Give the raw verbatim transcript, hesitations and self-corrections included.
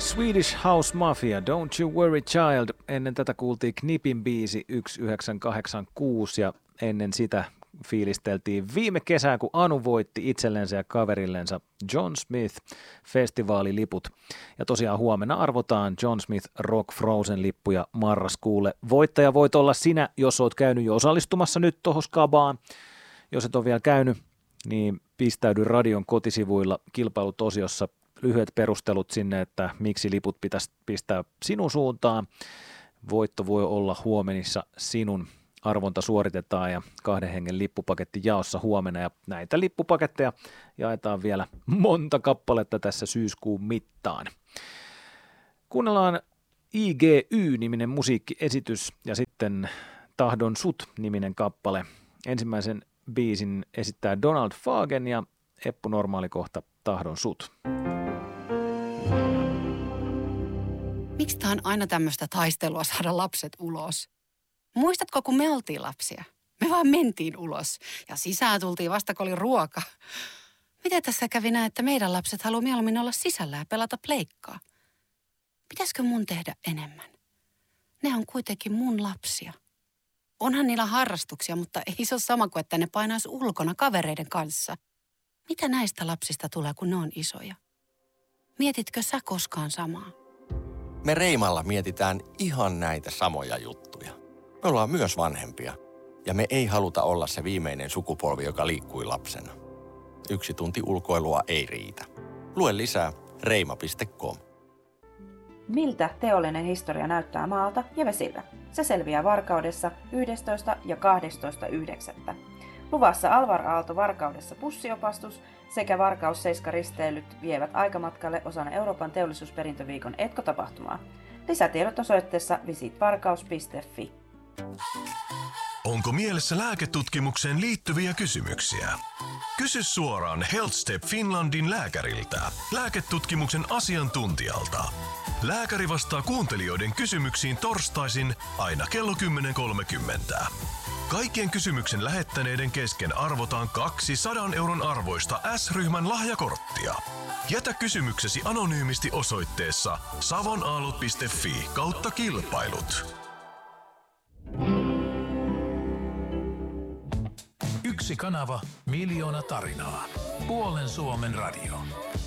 Swedish House Mafia, Don't You Worry Child. Ennen tätä kuultiin Knipin biisi yksi yhdeksän kahdeksan kuusi ja ennen sitä fiilisteltiin viime kesään, kun Anu voitti itsellensä ja kaverillensa John Smith-festivaaliliput. Ja tosiaan huomenna arvotaan John Smith Rock Frozen-lippuja marraskuulle. Voittaja voit olla sinä, jos oot käynyt jo osallistumassa nyt tohon skabaan. Jos et ole vielä käynyt, niin pistäydy radion kotisivuilla kilpailutosiossa lyhyet perustelut sinne, että miksi liput pitäisi pistää sinun suuntaan. Voitto voi olla huomenissa sinun. Arvonta suoritetaan ja kahden hengen lippupaketti jaossa huomenna ja näitä lippupaketteja jaetaan vielä monta kappaletta tässä syyskuun mittaan. Kuunnellaan I G Y-niminen musiikkiesitys ja sitten Tahdon sut-niminen kappale. Ensimmäisen biisin esittää Donald Fagen ja Eppu Normaalikohta Tahdon sut. Miksi tää on aina tämmöistä taistelua saada lapset ulos? Muistatko, kun me oltiin lapsia? Me vaan mentiin ulos ja sisään tultiin vasta, kun oli ruoka. Miten tässä kävi näin, että meidän lapset haluaa mieluummin olla sisällä ja pelata pleikkaa? Pitäisikö mun tehdä enemmän? Ne on kuitenkin mun lapsia. Onhan niillä harrastuksia, mutta ei se ole sama kuin, että ne painaisi ulkona kavereiden kanssa. Mitä näistä lapsista tulee, kun ne on isoja? Mietitkö sä koskaan samaa? Me Reimalla mietitään ihan näitä samoja juttuja. Me ollaan myös vanhempia ja me ei haluta olla se viimeinen sukupolvi, joka liikkui lapsena. Yksi tunti ulkoilua ei riitä. Lue lisää reima piste com. Miltä teollinen historia näyttää maalta ja vesillä? Se selviää Varkaudessa yhdestoista ja kahdestoista yhdeksättä Luvassa Alvar Aalto Varkaudessa bussiopastus sekä Varkaus Seiska risteilyt vievät aikamatkalle osana Euroopan teollisuusperintöviikon etkotapahtumaa. Lisätiedot osoitteessa visit varkaus piste fi. Onko mielessä lääketutkimukseen liittyviä kysymyksiä? Kysy suoraan HealthStep Finlandin lääkäriltä, lääketutkimuksen asiantuntijalta. Lääkäri vastaa kuuntelijoiden kysymyksiin torstaisin aina kello kymmenen kolmekymmentä. Kaikkien kysymyksen lähettäneiden kesken arvotaan kaksi sadan euron arvoista S-ryhmän lahjakorttia. Jätä kysymyksesi anonyymisti osoitteessa savonaalut piste fi kautta kilpailut. Yksi kanava, miljoona tarinaa. Puolen Suomen radio.